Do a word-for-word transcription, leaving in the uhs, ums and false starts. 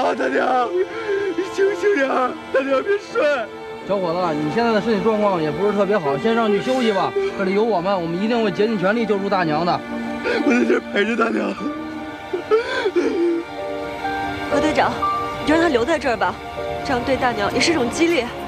啊，大娘，你清醒点，大娘别睡。 小伙子，你现在的身体状况也不是特别好，先上去休息吧。这里有我们，我们一定会竭尽全力救出大娘的。 我在这陪着大娘。 何队长，你就让他留在这儿吧，这样对大娘也是一种激励。